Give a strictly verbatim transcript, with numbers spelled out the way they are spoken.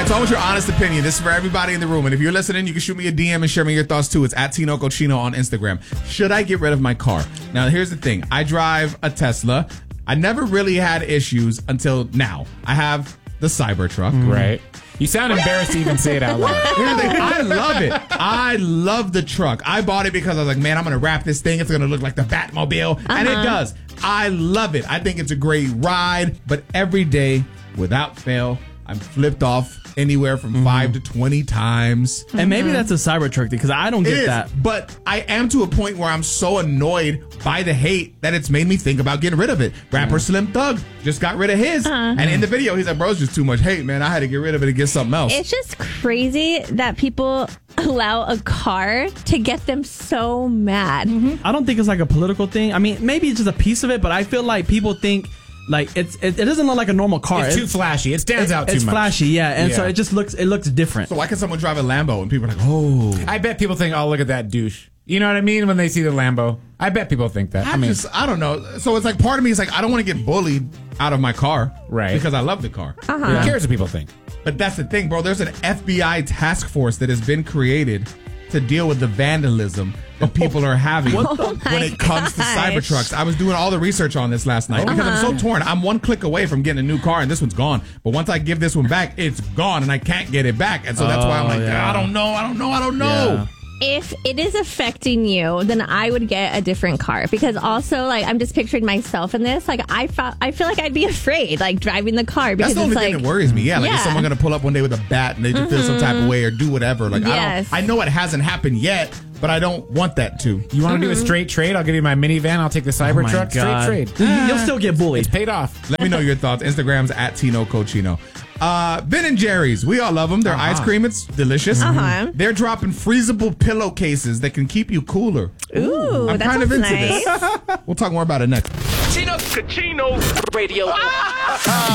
right, so I want your honest opinion. This is for everybody in the room. And if you're listening, you can shoot me a D M and share me your thoughts too. It's at Tino Cochino on Instagram. Should I get rid of my car? Now, here's the thing. I drive a Tesla. I never really had issues until now. I have the Cybertruck. Mm. Right. You sound embarrassed to even say it out loud. Here's the thing. I love it. I love the truck. I bought it because I was like, man, I'm going to wrap this thing. It's going to look like the Batmobile. Uh-huh. And it does. I love it. I think it's a great ride. But every day, without fail, I'm flipped off anywhere from mm-hmm. five to twenty times. And maybe that's a Cybertruck because I don't get it is, that. But I am to a point where I'm so annoyed by the hate that it's made me think about getting rid of it. Rapper mm. Slim Thug just got rid of his. Uh-huh. And in the video, he's like, bro, it's just too much hate, man. I had to get rid of it and get something else. It's just crazy that people allow a car to get them so mad. Mm-hmm. I don't think it's like a political thing. I mean, maybe it's just a piece of it, but I feel like people think like it's it, it doesn't look like a normal car. It's, it's too flashy. It stands it, out too it's much. It's flashy, yeah, and yeah. so it just looks it looks different. So why can someone drive a Lambo and people are like, oh? I bet people think, oh, look at that douche. You know what I mean? When they see the Lambo, I bet people think that. I, I mean, just I don't know. So it's like part of me is like I don't want to get bullied out of my car, right? Because I love the car. Uh-huh. Who cares what people think? But that's the thing, bro. There's an F B I task force that has been created to deal with the vandalism that people are having oh when it comes to Cybertrucks. I was doing all the research on this last night uh-huh. because I'm so torn. I'm one click away from getting a new car, and this one's gone. But once I give this one back, it's gone, and I can't get it back. And so that's oh, why I'm like, yeah. I don't know, I don't know, I don't know. Yeah. If it is affecting you, then I would get a different car because also, like, I'm just picturing myself in this. Like, I, fa- I feel like I'd be afraid, like, driving the car because that's the only it's thing like, that worries me. Yeah, like, yeah. is someone going to pull up one day with a bat and they just mm-hmm. feel some type of way or do whatever? Like, yes. I don't. I know it hasn't happened yet, but I don't want that to. You want to mm-hmm. do a straight trade? I'll give you my minivan. I'll take the Cybertruck. Oh straight trade. You'll still get bullied. It's paid off. Let me know your thoughts. Instagram's at Tino Cochino. Uh, Ben and Jerry's, we all love them. They're uh-huh. ice cream. It's delicious. Uh-huh. They're dropping freezable pillowcases that can keep you cooler. Ooh, I'm that kind of into nice. this. We'll talk more about it next. Tino Cochino Radio.